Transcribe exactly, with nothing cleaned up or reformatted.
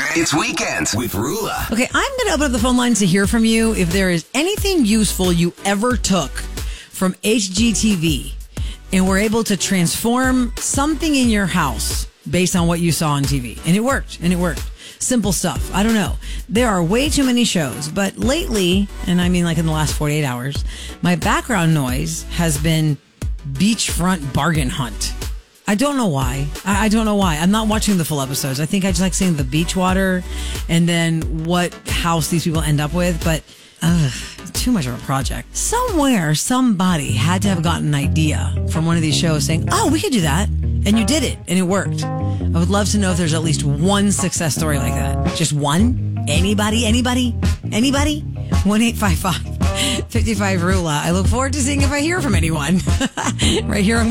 It's Weekends with Rula. Okay, I'm going to open up the phone lines to hear from you if there is anything useful you ever took from H G T V and were able to transform something in your house based on what you saw on T V. And it worked, and it worked. Simple stuff. I don't know. There are way too many shows, but lately, and I mean like in the last forty-eight hours, my background noise has been beachfront bargain hunt. I don't know why. I, I don't know why. I'm not watching the full episodes. I think I just like seeing the beach water and then what house these people end up with. But ugh, too much of a project. Somewhere, somebody had to have gotten an idea from one of these shows saying, oh, we could do that. And you did it. And it worked. I would love to know if there's at least one success story like that. Just one? Anybody? Anybody? Anybody? one eight five five, five five, R U L A. I look forward to seeing if I hear from anyone. Right here on